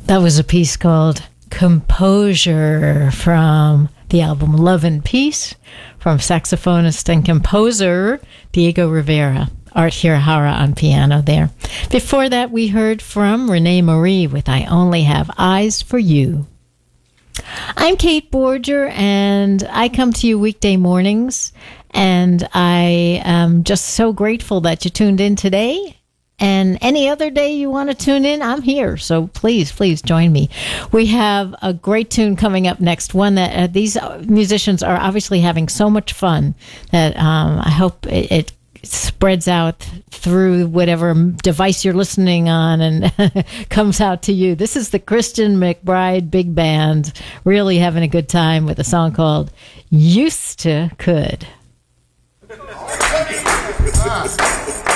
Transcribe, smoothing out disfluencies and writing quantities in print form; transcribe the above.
That was a piece called Composure from the album Love and Peace from saxophonist and composer Diego Rivera. Art Hirahara on piano there. Before that, we heard from Renee Marie with I Only Have Eyes for You. I'm Kate Borger, and I come to you weekday mornings, and I am just so grateful that you tuned in today. And any other day you want to tune in, I'm here. So please join me. We have a great tune coming up next, one that these musicians are obviously having so much fun that I hope it spreads out through whatever device you're listening on and comes out to you. This is the Christian McBride Big Band, really having a good time with a song called Used to Could.